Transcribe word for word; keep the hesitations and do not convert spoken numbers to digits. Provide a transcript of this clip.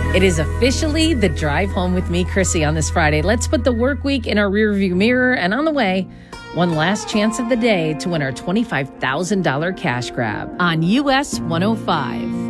It is officially the drive home with me, Chrissy, on this Friday. Let's put the work week in our rearview mirror, and on the way, one last chance of the day to win our twenty-five thousand dollars cash grab on U S one oh five.